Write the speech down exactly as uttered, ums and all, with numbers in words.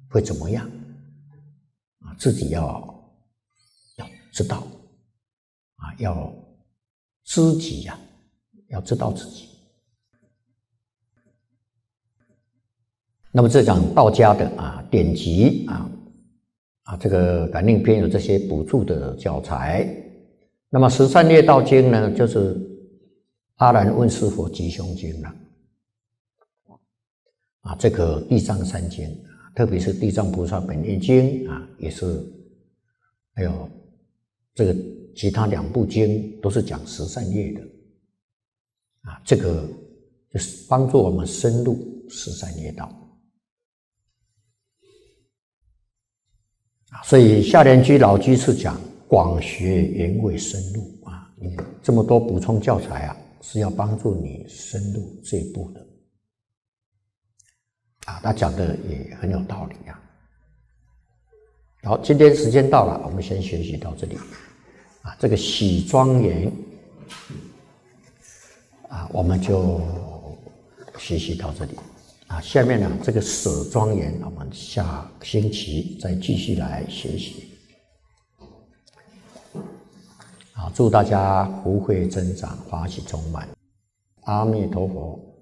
会怎么样啊？自己要要知道啊，要知己呀、啊，要知道自己。那么这讲道家的啊典籍啊啊，这个感应篇有这些补助的教材。那么十三业道经呢，就是阿难问师佛吉凶经了啊，这个地藏三经，特别是地藏菩萨本愿经啊，也是，还有这个其他两部经都是讲十三业的啊，这个就是帮助我们深入十三业道。所以下联居老居士讲广学原味深入啊，你这么多补充教材啊，是要帮助你深入这一步的啊。他讲的也很有道理啊。好，今天时间到了，我们先学习到这里啊。这个喜庄严啊，我们就学习到这里。啊，下面呢，这个舍庄严，我们下星期再继续来学习。好，祝大家福慧增长，法喜充满。阿弥陀佛。